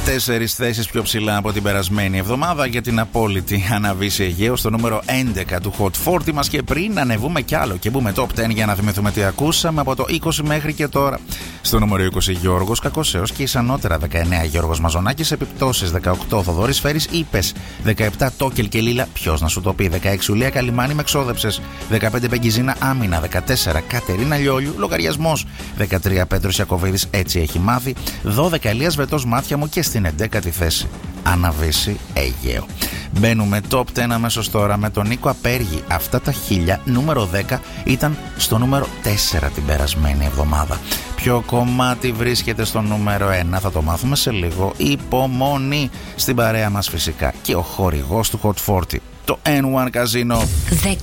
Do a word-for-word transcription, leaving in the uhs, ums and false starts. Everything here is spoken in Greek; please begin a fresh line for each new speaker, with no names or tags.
Τέσσερις θέσεις πιο ψηλά από την περασμένη εβδομάδα για την απόλυτη Αναβίση Αιγαίου στο νούμερο έντεκα του Hot σαράντα μας. Και πριν ανεβούμε κι άλλο και μπούμε top δέκα για να θυμηθούμε τι ακούσαμε από το είκοσι μέχρι και τώρα. Στο νούμερο είκοσι Γιώργος Κακοσέος και Ισανότερα δεκαεννέα Γιώργος Μαζονάκης, επιπτώσεις δεκαοκτώ Θοδωρής Φέρης, Είπες δεκαεπτά Τόκελ και Λίλα, ποιος να σου το πει, δεκαέξι Ουλία Καλιμάνη με ξόδεψες, δεκαπέντε Πεγκιζίνα Άμυνα, δεκατέσσερα Κατερίνα Λιόλιου Λογαριασμός, δεκατρία Πέτρος Ιακωβίδης Έτσι έχει μάθει, δώδεκα Ελίας Βετός Μάτια μου και στην εντέκατη θέση Αναβίση Αιγαίο. Μπαίνουμε top δέκα αμέσως τώρα με τον Νίκο Απέργη. Αυτά τα χίλια, νούμερο δέκα, ήταν στο νούμερο τέσσερα την περασμένη εβδομάδα. Ποιο κομμάτι βρίσκεται στο νούμερο ένα θα το μάθουμε σε λίγο. Υπομονή στην παρέα μας φυσικά και ο χορηγός του Hot σαράντα, το N one Casino.